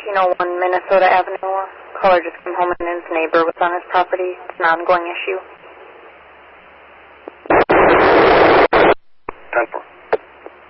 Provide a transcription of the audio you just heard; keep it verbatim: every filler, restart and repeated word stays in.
nineteen oh one Minnesota Avenue. Caller just came home and his neighbor was on his property. It's an ongoing issue.